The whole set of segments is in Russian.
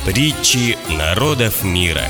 Притчи народов мира.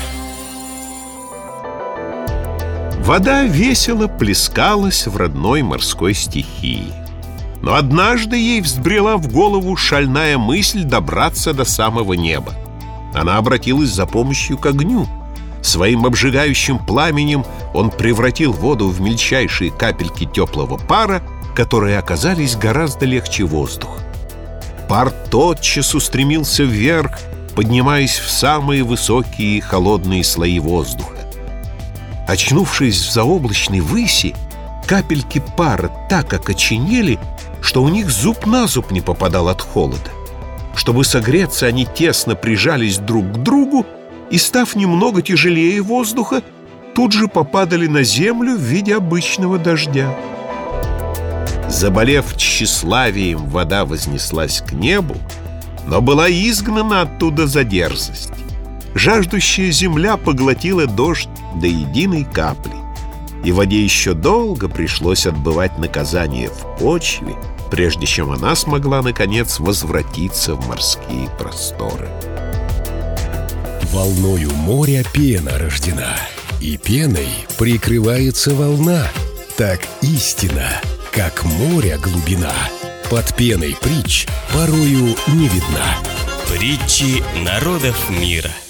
Вода весело плескалась в родной морской стихии. Но однажды ей взбрела в голову шальная мысль добраться до самого неба. Она обратилась за помощью к огню. Своим обжигающим пламенем он превратил воду в мельчайшие капельки теплого пара, которые оказались гораздо легче воздуха. Пар тотчас устремился вверх, поднимаясь в самые высокие холодные слои воздуха. Очнувшись в заоблачной выси, капельки пара так окоченели, что у них зуб на зуб не попадал от холода. Чтобы согреться, они тесно прижались друг к другу и, став немного тяжелее воздуха, тут же попадали на землю в виде обычного дождя. Заболев тщеславием, вода вознеслась к небу, но была изгнана оттуда за дерзость. Жаждущая земля поглотила дождь до единой капли, и воде еще долго пришлось отбывать наказание в почве, прежде чем она смогла, наконец, возвратиться в морские просторы. Волною моря пена рождена, и пеной прикрывается волна. Так истина, как моря глубина, под пеной притч порою не видна. Притчи народов мира.